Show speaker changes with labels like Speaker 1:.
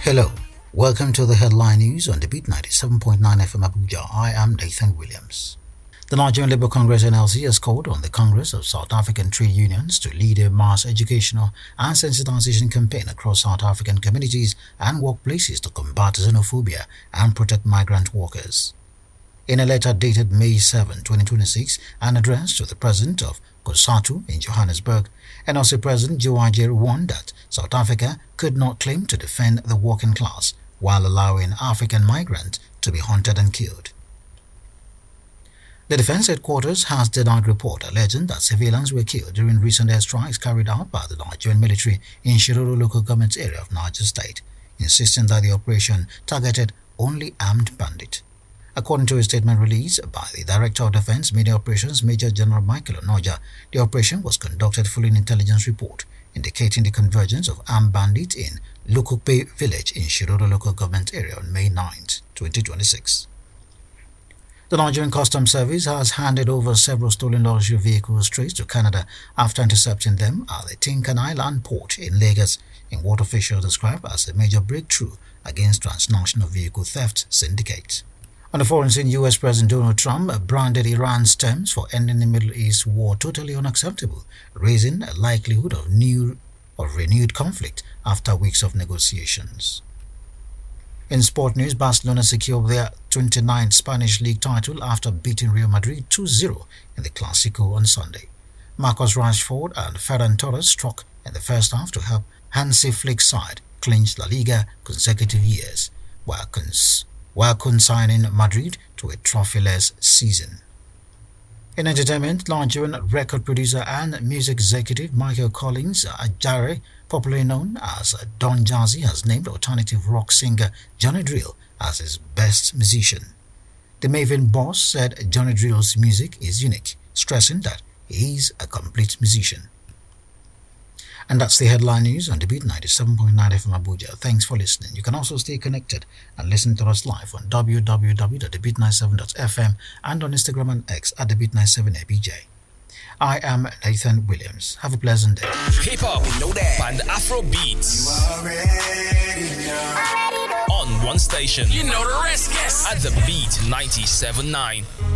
Speaker 1: Hello, welcome to the headline news on the Beat 97.9 FM Abuja. I am Nathan Williams. The Nigerian Labour Congress NLC has called on the Congress of South African Trade Unions to lead a mass educational and sensitization campaign across South African communities and workplaces to combat xenophobia and protect migrant workers. In a letter dated May 7, 2026, and addressed to the President of COSATU in Johannesburg, NLC President Joe Ajaero warned that South Africa could not claim to defend the working class while allowing African migrants to be hunted and killed. The Defense Headquarters has denied report alleging that civilians were killed during recent airstrikes carried out by the Nigerian military in Shiroro local government area of Niger State, insisting that the operation targeted only armed bandits. According to a statement released by the Director of Defense Media Operations, Major General Michael Onoja, the operation was conducted following intelligence report indicating the convergence of armed bandits in Lukupe village in Shiroro local government area on May 9, 2026. The Nigerian Customs Service has handed over several stolen luxury vehicles traced to Canada after intercepting them at the Tinkan Island port in Lagos, in what officials describe as a major breakthrough against transnational vehicle theft syndicates. On the foreign scene, U.S. President Donald Trump branded Iran's attempts for ending the Middle East war totally unacceptable, raising a likelihood of renewed conflict after weeks of negotiations. In sport news, Barcelona secured their 29th Spanish League title after beating Real Madrid 2-0 in the Clásico on Sunday. Marcus Rashford and Ferran Torres struck in the first half to help Hansi Flick's side clinch La Liga consecutive years, while consigning Madrid to a trophyless season. In entertainment, Nigerian record producer and music executive Michael Collins Ajare, popularly known as Don Jazzy, has named alternative rock singer Johnny Drill as his best musician. The Maven boss said Johnny Drill's music is unique, stressing that he is a complete musician. And that's the headline news on the Beat 97.9 FM Abuja. Thanks for listening. You can also stay connected and listen to us live on www.thebeat97.fm and on Instagram and X at thebeat97abj. I am Nathan Williams. Have a pleasant day.
Speaker 2: Hip hop and Afro beats on one station. You know the rest, yes. At the Beat 97.9.